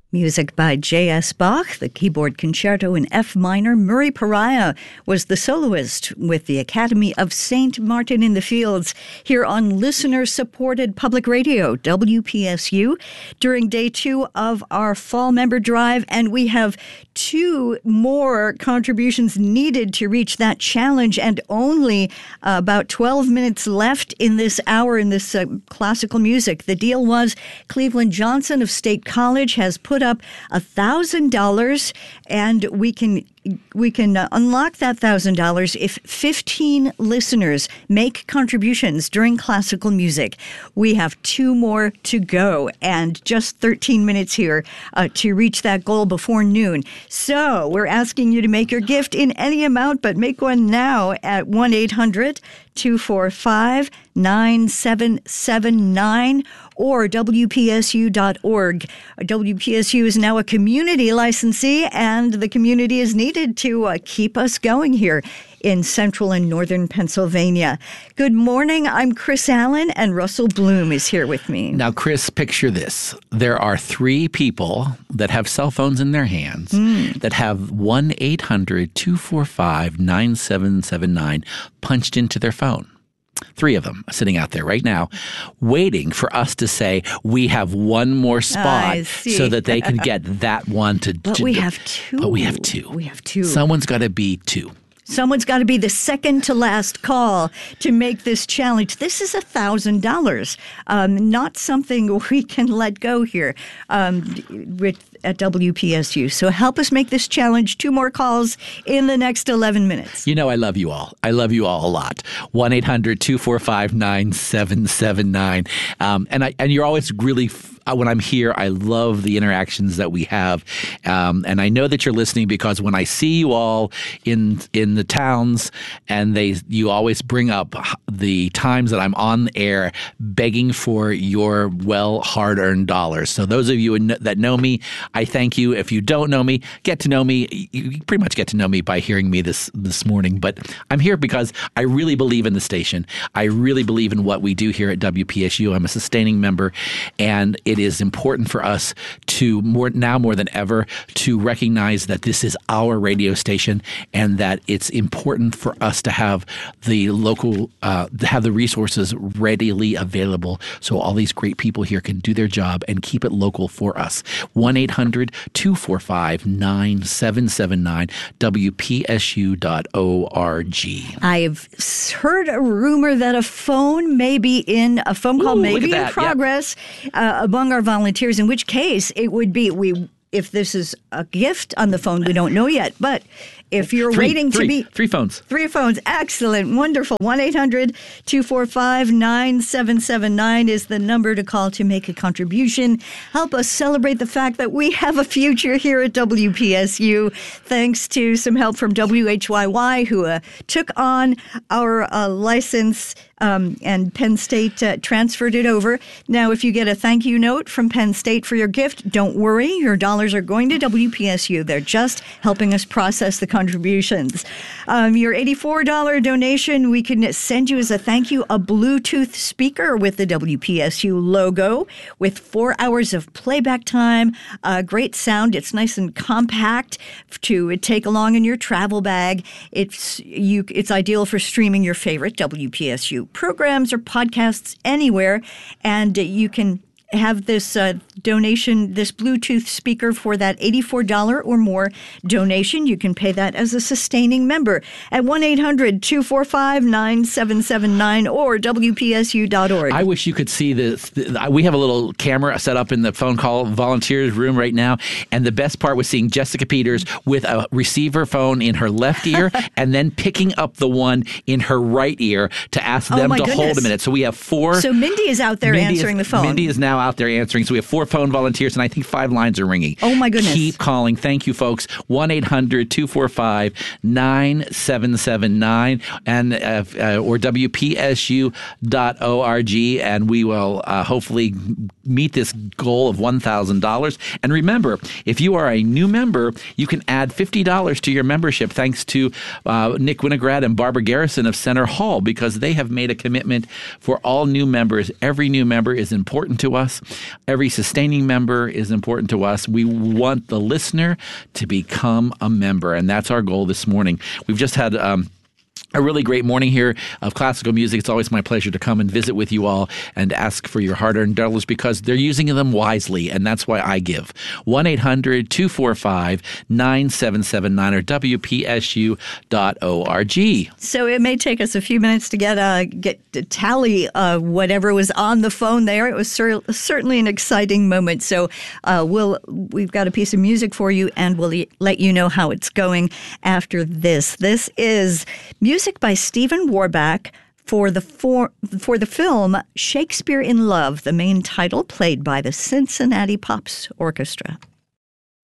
Music by J.S. Bach, the keyboard concerto in F minor. Murray Pariah was the soloist with the Academy of St. Martin in the Fields here on listener-supported public radio, WPSU, during day 2 of our fall member drive. And we have 2 more contributions needed to reach that challenge, and only about 12 minutes left in this hour in this classical music. The deal was Cleveland Johnson of State College has put up $1,000, and we can unlock that $1,000 if 15 listeners make contributions during classical music. We have 2 more to go and just 13 minutes here to reach that goal before noon. So we're asking you to make your gift in any amount, but make one now at 1-800-245-9779 or WPSU.org. WPSU is now a community licensee, and the community is needed to keep us going here in central and northern Pennsylvania. Good morning. I'm Chris Allen, and Russell Bloom is here with me. Now, Chris, picture this. There are 3 people that have cell phones in their hands that have 1-800-245-9779 punched into their phone. 3 of them sitting out there right now waiting for us to say we have one more spot so that they can get that one to But we have 2. But we have 2. We have 2. Someone's got to be 2. Someone's got to be the second to last call to make this challenge. This is $1,000, not something we can let go here at WPSU. So help us make this challenge. 2 more calls in the next 11 minutes. You know, I love you all. I love you all a lot. 1-800-245-9779. And you're always really when I'm here, I love the interactions that we have. And I know that you're listening because when I see you all in the towns, and you always bring up the times that I'm on the air begging for your hard-earned dollars. So those of you that know me, I thank you. If you don't know me, get to know me. You pretty much get to know me by hearing me this morning. But I'm here because I really believe in the station. I really believe in what we do here at WPSU. I'm a sustaining member, and it is important for us to more than ever to recognize that this is our radio station, and that it's important for us to have the local, have the resources readily available so all these great people here can do their job and keep it local for us. 1-800-245-9779, WPSU.org. I've heard a rumor that a phone call may be in progress among our volunteers, in which case it would be, if this is a gift on the phone, we don't know yet, but if you're waiting to be... 3 phones. 3 phones. Excellent. Wonderful. 1-800-245-9779 is the number to call to make a contribution. Help us celebrate the fact that we have a future here at WPSU, thanks to some help from WHYY, who took on our license and Penn State transferred it over. Now, if you get a thank you note from Penn State for your gift, don't worry. Your dollars are going to WPSU. They're just helping us process the contributions. Your $84 donation, we can send you as a thank you a Bluetooth speaker with the WPSU logo with 4 hours of playback time, great sound. It's nice and compact to take along in your travel bag. It's ideal for streaming your favorite WPSU programs or podcasts anywhere, and you can have this donation, this Bluetooth speaker for that $84 or more donation. You can pay that as a sustaining member at 1-800-245-9779 or WPSU.org. I wish you could see this. We have a little camera set up in the phone call volunteers room right now, and the best part was seeing Jessica Peters with a receiver phone in her left ear and then picking up the one in her right ear to ask them to hold a minute. So we have 4. So Mindy is out there answering the phone. Mindy is now out there answering. So we have 4 phone volunteers, and I think 5 lines are ringing. Oh, my goodness. Keep calling. Thank you, folks. 1-800-245-9779 and or WPSU.org, and we will hopefully meet this goal of $1,000. And remember, if you are a new member, you can add $50 to your membership thanks to Nick Winograd and Barbara Garrison of Center Hall, because they have made a commitment for all new members. Every new member is important to us. us. Every sustaining member is important to us. We want the listener to become a member, and that's our goal this morning. We've just had a really great morning here of classical music. It's always my pleasure to come and visit with you all and ask for your hard-earned dollars because they're using them wisely, and that's why I give. 1-800-245-9779 or WPSU.org. So it may take us a few minutes to get to tally whatever was on the phone there. It was certainly an exciting moment. So we've got a piece of music for you, and we'll let you know how it's going after this. This is music by Stephen Warback for the film Shakespeare in Love, the main title played by the Cincinnati Pops Orchestra.